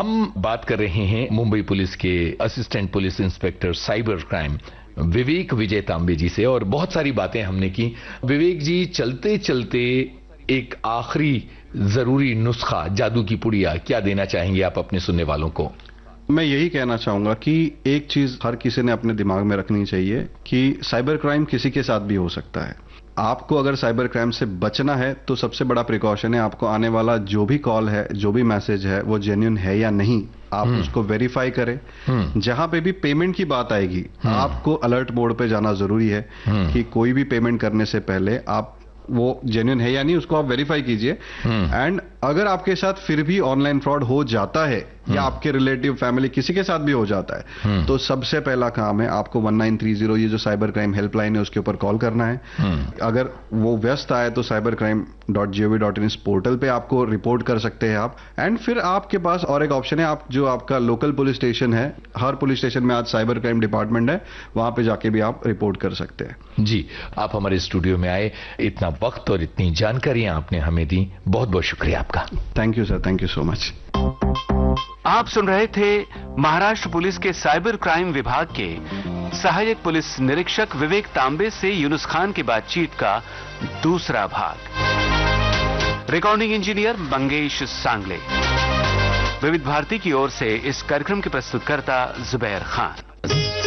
हम बात कर रहे हैं मुंबई पुलिस के assistant police inspector cyber crime विवेक विजय तांबे जी से, और बहुत सारी बातें हमने की। विवेक जी, चलते चलते एक आखिरी जरूरी नुस्खा, जादू की पुड़िया क्या देना चाहेंगे आप अपने सुनने वालों को? मैं यही कहना चाहूंगा कि एक चीज हर किसी ने अपने दिमाग में रखनी चाहिए कि साइबर क्राइम किसी के साथ भी हो सकता है। आपको अगर साइबर क्राइम से बचना है तो सबसे बड़ा प्रिकॉशन है आपको आने वाला जो भी कॉल है, जो भी मैसेज है, वो जेन्युइन है या नहीं, आप उसको वेरीफाई करें। जहां पे भी पेमेंट की बात आएगी, आपको अलर्ट मोड पे जाना जरूरी है कि कोई भी पेमेंट करने से पहले आप वो जेन्युइन है या नहीं उसको आप वेरीफाई कीजिए। एंड अगर आपके साथ फिर भी ऑनलाइन फ्रॉड हो जाता है या आपके रिलेटिव फैमिली किसी के साथ भी हो जाता है, तो सबसे पहला काम है आपको 1930 ये जो साइबर क्राइम हेल्पलाइन है उसके ऊपर कॉल करना है। अगर वो व्यस्त आए तो cybercrime.gov.in इस पोर्टल पे आपको रिपोर्ट कर सकते हैं आप। एंड फिर आपके पास और एक ऑप्शन है, आप जो आपका लोकल पुलिस स्टेशन है, हर पुलिस स्टेशन में आज साइबर क्राइम डिपार्टमेंट है, वहां पे जाके भी आप रिपोर्ट कर सकते हैं। जी, आप हमारे स्टूडियो में आए, इतना वक्त और इतनी जानकारियां आपने हमें दी, बहुत बहुत शुक्रिया आपका। Thank you sir, thank you so much. आप सुन रहे थे महाराष्ट्र पुलिस के साइबर क्राइम विभाग के सहायक पुलिस निरीक्षक विवेक तांबे से यूनुस खान की बातचीत का दूसरा भाग। रिकॉर्डिंग इंजीनियर मंगेश सांगले। विविध भारती की ओर से इस कार्यक्रम के प्रस्तुतकर्ता जुबैर खान।